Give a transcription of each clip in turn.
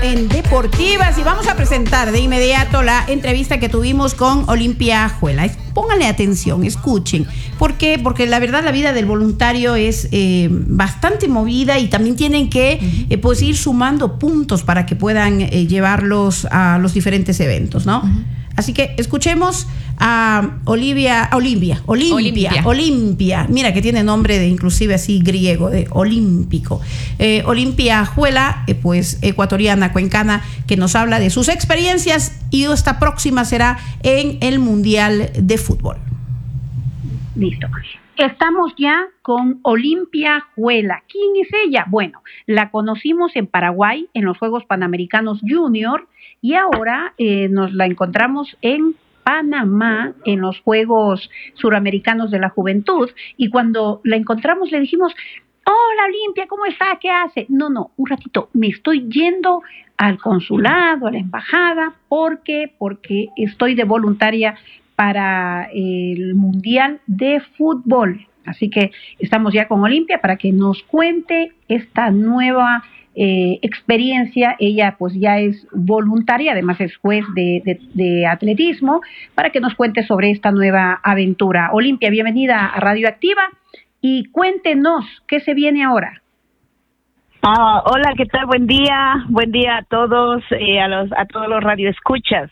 en Deportivas y vamos a presentar de inmediato la entrevista que tuvimos con Olimpia Juela. Pónganle atención, escuchen. ¿Por qué? Porque la verdad la vida del voluntario es bastante movida y también tienen que pues ir sumando puntos para que puedan llevarlos a los diferentes eventos, ¿no? Así que escuchemos a Olimpia. Mira que tiene nombre de inclusive así griego, de olímpico. Olimpia Juela, pues ecuatoriana, cuencana, que nos habla de sus experiencias y esta próxima será en el Mundial de Fútbol. Listo. Estamos ya con Olimpia Juela. ¿Quién es ella? Bueno, la conocimos en Paraguay en los Juegos Panamericanos Junior y ahora nos la encontramos en Panamá en los Juegos Suramericanos de la Juventud y cuando la encontramos le dijimos: hola Olimpia, ¿cómo está? ¿Qué hace? No, un ratito, me estoy yendo al consulado, a la embajada, porque estoy de voluntaria para el Mundial de Fútbol. Así que estamos ya con Olimpia para que nos cuente esta nueva experiencia. Ella pues ya es voluntaria, además es juez de atletismo, para que nos cuente sobre esta nueva aventura. Olimpia, bienvenida a Radioactiva y cuéntenos qué se viene ahora. Hola, ¿qué tal? Buen día a todos, a todos los radioescuchas.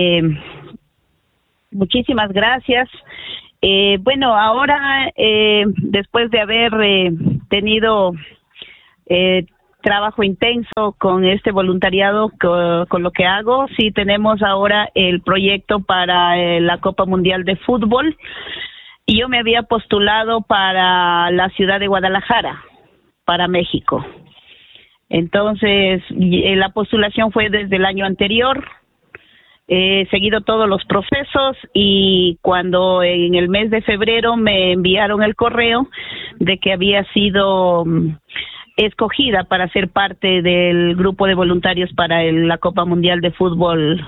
Muchísimas gracias. Bueno, ahora después de haber tenido trabajo intenso con este voluntariado, con lo que hago, sí tenemos ahora el proyecto para la Copa Mundial de Fútbol y yo me había postulado para la ciudad de Guadalajara, para México. Entonces, la postulación fue desde el año anterior. He seguido todos los procesos y cuando en el mes de febrero me enviaron el correo de que había sido escogida para ser parte del grupo de voluntarios para la Copa Mundial de Fútbol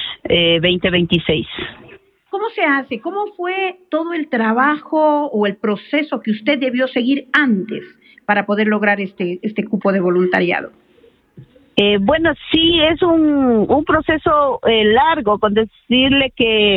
2026. ¿Cómo se hace? ¿Cómo fue todo el trabajo o el proceso que usted debió seguir antes para poder lograr este cupo de voluntariado? Bueno, sí, es un proceso largo, con decirle que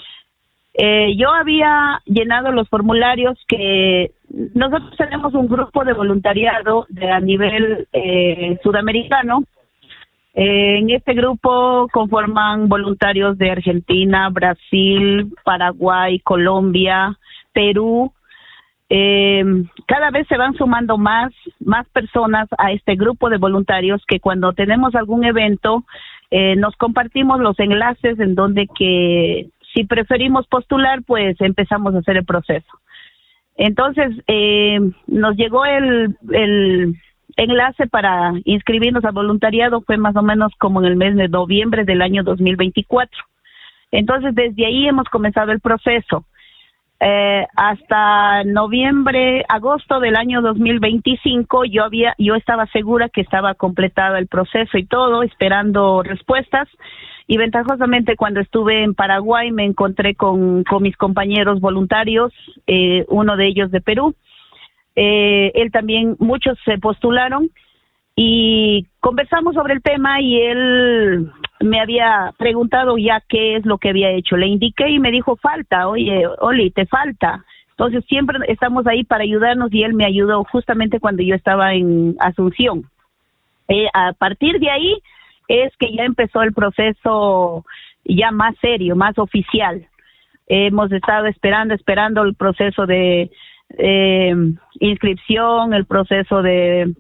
yo había llenado los formularios que nosotros tenemos un grupo de voluntariado a nivel sudamericano. En este grupo conforman voluntarios de Argentina, Brasil, Paraguay, Colombia, Perú. Cada vez se van sumando más personas a este grupo de voluntarios que cuando tenemos algún evento nos compartimos los enlaces en donde que si preferimos postular pues empezamos a hacer el proceso. Entonces nos llegó el enlace para inscribirnos al voluntariado, fue más o menos como en el mes de noviembre del año 2024. Entonces desde ahí hemos comenzado el proceso. Hasta agosto del año 2025 yo estaba segura que estaba completado el proceso y todo, esperando respuestas, y ventajosamente cuando estuve en Paraguay me encontré con mis compañeros voluntarios, uno de ellos de Perú, él también, muchos se postularon y conversamos sobre el tema y él me había preguntado ya qué es lo que había hecho. Le indiqué y me dijo, falta, oye, Oli, te falta. Entonces siempre estamos ahí para ayudarnos y él me ayudó justamente cuando yo estaba en Asunción. A partir de ahí es que ya empezó el proceso ya más serio, más oficial. Hemos estado esperando el proceso de inscripción, el proceso de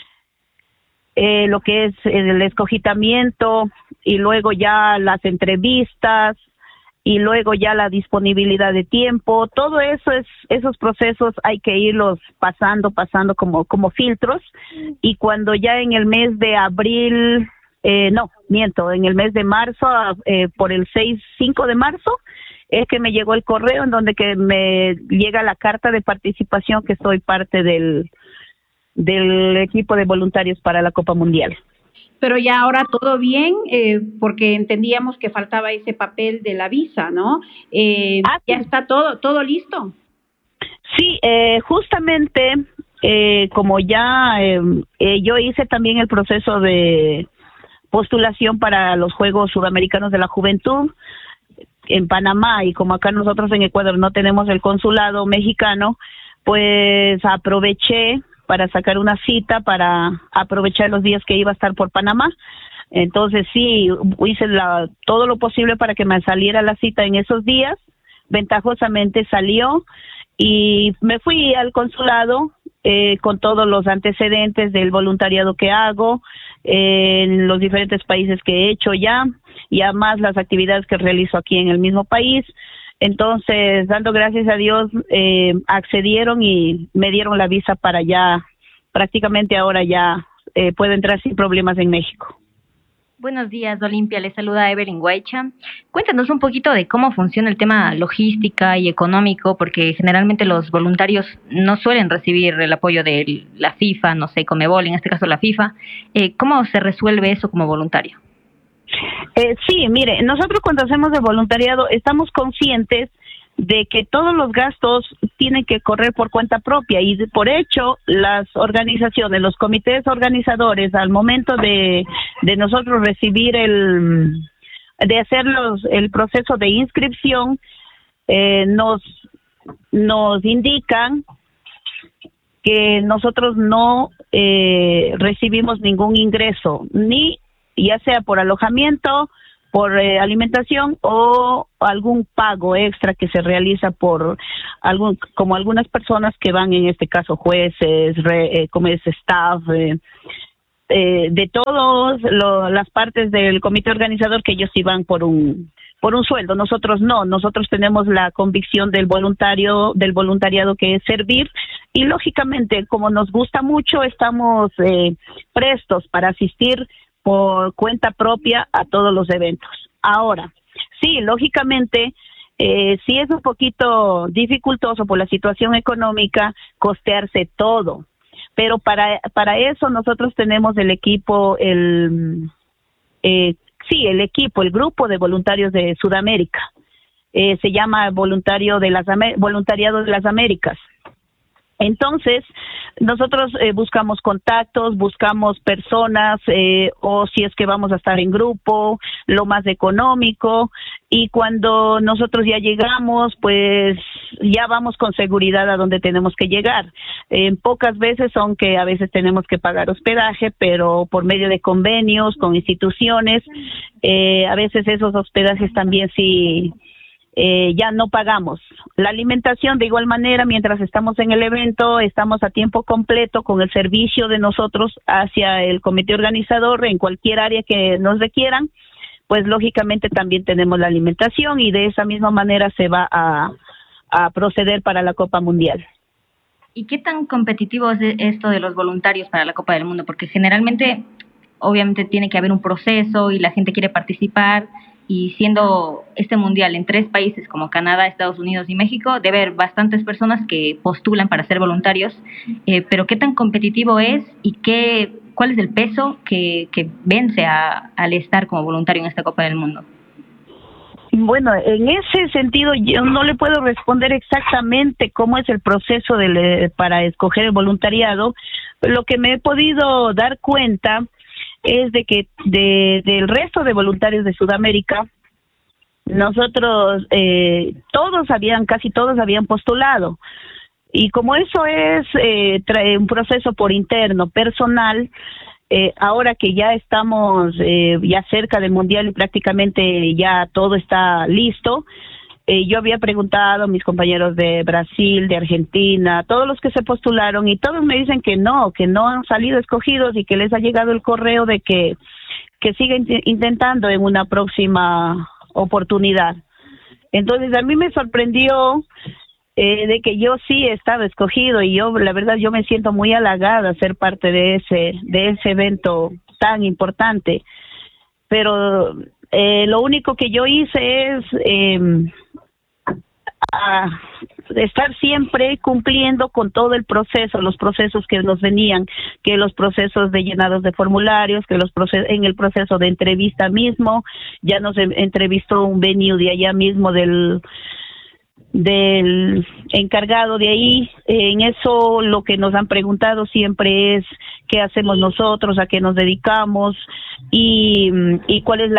lo que es el escogitamiento y luego ya las entrevistas y luego ya la disponibilidad de tiempo. Todo eso esos procesos hay que irlos pasando como filtros, y cuando ya en el mes de abril, en el mes de marzo, por el 5 de marzo, es que me llegó el correo en donde que me llega la carta de participación que soy parte del equipo de voluntarios para la Copa Mundial. Pero ya ahora todo bien, porque entendíamos que faltaba ese papel de la visa, ¿no? ¿Ya está todo listo? Sí, justamente como ya yo hice también el proceso postulación para los Juegos Sudamericanos de la Juventud en Panamá, y como acá nosotros en Ecuador no tenemos el consulado mexicano, pues aproveché para sacar una cita para aprovechar los días que iba a estar por Panamá. Entonces sí, hice todo lo posible para que me saliera la cita en esos días. Ventajosamente salió y me fui al consulado con todos los antecedentes del voluntariado que hago en los diferentes países que he hecho ya, y además las actividades que realizo aquí en el mismo país. Entonces, dando gracias a Dios, accedieron y me dieron la visa para ya, prácticamente ahora ya puedo entrar sin problemas en México. Buenos días, Olimpia. Les saluda Evelyn Guaycha. Cuéntanos un poquito de cómo funciona el tema logística y económico, porque generalmente los voluntarios no suelen recibir el apoyo de la FIFA, no sé, Conmebol, en este caso la FIFA. ¿Cómo se resuelve eso como voluntario? Sí, mire, nosotros cuando hacemos de voluntariado estamos conscientes de que todos los gastos tienen que correr por cuenta propia, y por hecho las organizaciones, los comités organizadores, al momento de nosotros recibir de hacer el proceso de inscripción, nos indican que nosotros no recibimos ningún ingreso, ni ya sea por alojamiento, por alimentación o algún pago extra que se realiza por como algunas personas que van, en este caso jueces, como es staff, de todas las partes del comité organizador, que ellos sí van por un sueldo. Nosotros no, nosotros tenemos la convicción del voluntariado, que es servir, y lógicamente como nos gusta mucho estamos prestos para asistir por cuenta propia a todos los eventos. Ahora, sí, lógicamente, sí es un poquito dificultoso por la situación económica costearse todo, pero para eso nosotros tenemos el equipo, el grupo de voluntarios de Sudamérica. Se llama Voluntariado de las Américas. Entonces, nosotros buscamos contactos, buscamos personas, o si es que vamos a estar en grupo, lo más económico, y cuando nosotros ya llegamos, pues ya vamos con seguridad a donde tenemos que llegar. Pocas veces, aunque a veces tenemos que pagar hospedaje, pero por medio de convenios con instituciones, a veces esos hospedajes también sí ya no pagamos. La alimentación, de igual manera, mientras estamos en el evento, estamos a tiempo completo con el servicio de nosotros hacia el comité organizador en cualquier área que nos requieran, pues lógicamente también tenemos la alimentación, y de esa misma manera se va a proceder para la Copa Mundial. ¿Y qué tan competitivo es esto de los voluntarios para la Copa del Mundo? Porque generalmente, obviamente, tiene que haber un proceso y la gente quiere participar. Y siendo este mundial en 3 países como Canadá, Estados Unidos y México, debe haber bastantes personas que postulan para ser voluntarios, pero ¿qué tan competitivo es y cuál es el peso que vence al estar como voluntario en esta Copa del Mundo? Bueno, en ese sentido yo no le puedo responder exactamente cómo es el proceso para escoger el voluntariado. Lo que me he podido dar cuenta es de que del resto de voluntarios de Sudamérica, nosotros casi todos habían postulado, y como eso es un proceso por interno, personal, ahora que ya estamos ya cerca del mundial y prácticamente ya todo está listo, yo había preguntado a mis compañeros de Brasil, de Argentina, todos los que se postularon, y todos me dicen que no han salido escogidos, y que les ha llegado el correo de que siguen intentando en una próxima oportunidad. Entonces a mí me sorprendió de que yo sí estaba escogido, y la verdad yo me siento muy halagada ser parte de ese evento tan importante. Pero lo único que yo hice es estar siempre cumpliendo con todo el proceso, los procesos que nos venían, que los procesos de llenados de formularios, que en el proceso de entrevista mismo, ya nos entrevistó un venue de allá mismo del encargado de ahí. En eso lo que nos han preguntado siempre es qué hacemos nosotros, a qué nos dedicamos y cuál es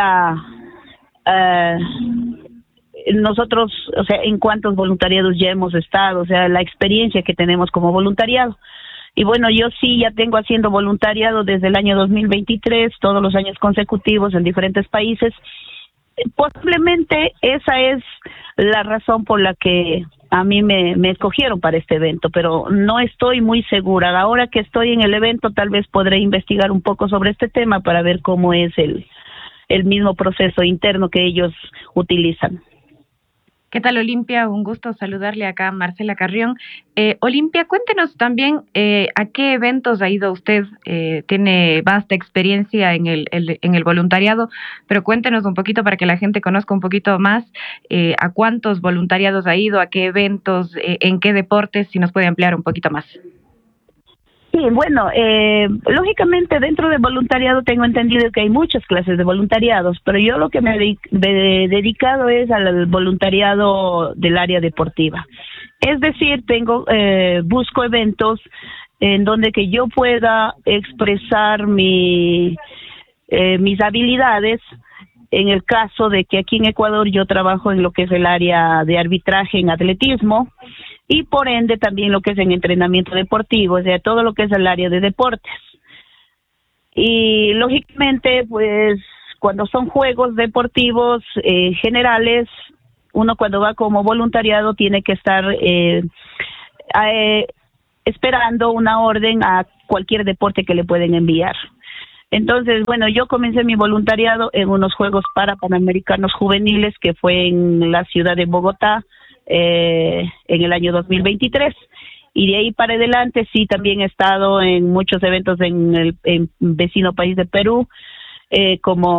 nosotros, o sea, en cuántos voluntariados ya hemos estado, o sea, la experiencia que tenemos como voluntariado. Y bueno, yo sí ya tengo haciendo voluntariado desde el año 2023, todos los años consecutivos en diferentes países. Posiblemente esa es la razón por la que a mí me escogieron para este evento, pero no estoy muy segura. Ahora que estoy en el evento, tal vez podré investigar un poco sobre este tema para ver cómo es el mismo proceso interno que ellos utilizan. ¿Qué tal, Olimpia? Un gusto saludarle acá, Marcela Carrión. Olimpia, cuéntenos también a qué eventos ha ido usted. Tiene vasta experiencia en el voluntariado, pero cuéntenos un poquito para que la gente conozca un poquito más a cuántos voluntariados ha ido, a qué eventos, en qué deportes, si nos puede ampliar un poquito más. Sí, bueno, lógicamente dentro del voluntariado tengo entendido que hay muchas clases de voluntariados, pero yo lo que me he dedicado es al voluntariado del área deportiva. Es decir, busco eventos en donde que yo pueda expresar mis habilidades. En el caso de que aquí en Ecuador yo trabajo en lo que es el área de arbitraje en atletismo y por ende también lo que es en entrenamiento deportivo, o sea, todo lo que es el área de deportes. Y lógicamente, pues, cuando son juegos deportivos generales, uno cuando va como voluntariado tiene que estar esperando una orden a cualquier deporte que le pueden enviar. Entonces, bueno, yo comencé mi voluntariado en unos Juegos Panamericanos Juveniles que fue en la ciudad de Bogotá en el año 2023. Y de ahí para adelante sí también he estado en muchos eventos en el vecino país de Perú, como